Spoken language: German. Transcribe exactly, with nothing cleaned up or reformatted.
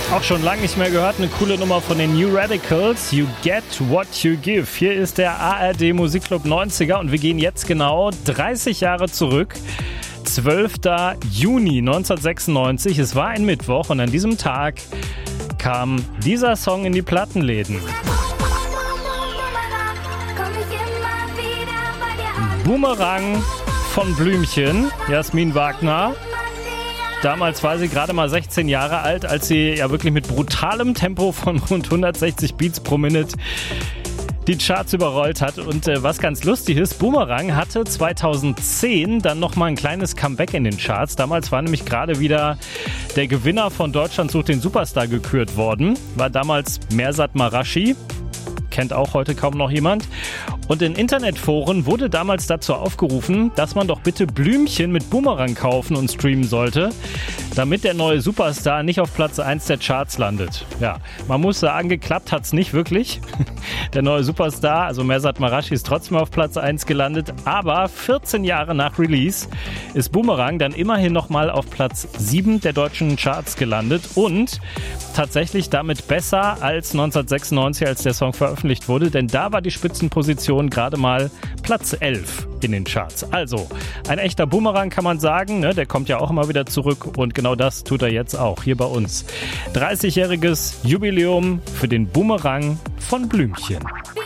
Auch schon lange nicht mehr gehört, eine coole Nummer von den New Radicals, You Get What You Give. Hier ist der A R D Musikclub neunziger und wir gehen jetzt genau dreißig Jahre zurück. zwölfter Juni neunzehnhundertsechsundneunzig, es war ein Mittwoch und an diesem Tag kam dieser Song in die Plattenläden. Boomerang von Blümchen, Jasmin Wagner. Damals war sie gerade mal sechzehn Jahre alt, als sie ja wirklich mit brutalem Tempo von rund hundertsechzig Beats pro Minute die Charts überrollt hat. Und äh, was ganz lustig ist, Boomerang hatte zweitausendzehn dann nochmal ein kleines Comeback in den Charts. Damals war nämlich gerade wieder der Gewinner von Deutschland sucht den Superstar gekürt worden. War damals Mersat Marashi. Kennt auch heute kaum noch jemand. Und in Internetforen wurde damals dazu aufgerufen, dass man doch bitte Blümchen mit Boomerang kaufen und streamen sollte, damit der neue Superstar nicht auf Platz eins der Charts landet. Ja, man muss sagen, geklappt hat's nicht wirklich. Der neue Superstar, also Mersat Marashi, ist trotzdem auf Platz eins gelandet, aber vierzehn Jahre nach Release ist Boomerang dann immerhin nochmal auf Platz sieben der deutschen Charts gelandet und tatsächlich damit besser als neunzehnhundertsechsundneunzig, als der Song veröffentlicht wurde, denn da war die Spitzenposition gerade mal Platz elf in den Charts. Also, ein echter Boomerang kann man sagen, ne? Der kommt ja auch immer wieder zurück und genau das tut er jetzt auch hier bei uns. dreißigjähriges Jubiläum für den Boomerang von Blümchen.